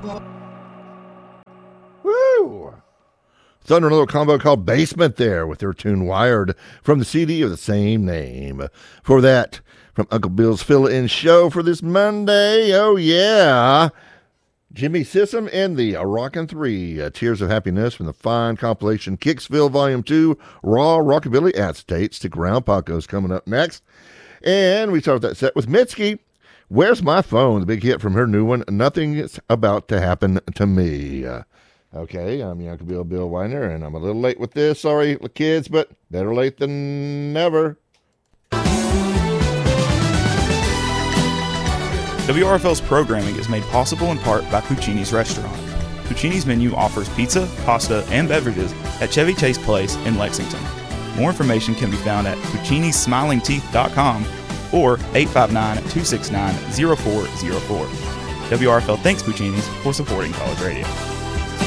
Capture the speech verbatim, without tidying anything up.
Woo! Thunder and a little combo called Basement there with their tune Wired from the C D of the same name. For that, from Uncle Bill's Fill-In Show for this Monday, oh yeah, Jimmy Sissom and the Rockin' Three, uh, Tears of Happiness from the fine compilation Kicksville Volume two, Raw Rockabilly Acetate. Stick around, Paco's coming up next. And we start that set with Mitski. Where's My Phone? The big hit from her new one, Nothing's About to Happen to Me. Uh, okay, I'm your Uncle Bill, Bill Weiner, and I'm a little late with this. Sorry, kids, but better late than never. W R F L's programming is made possible in part by Puccini's Restaurant. Puccini's menu offers pizza, pasta, and beverages at Chevy Chase Place in Lexington. More information can be found at puccinis smiling teeth dot com or eight five nine, two six nine, zero four zero four. W R F L thanks Puccini's for supporting College Radio.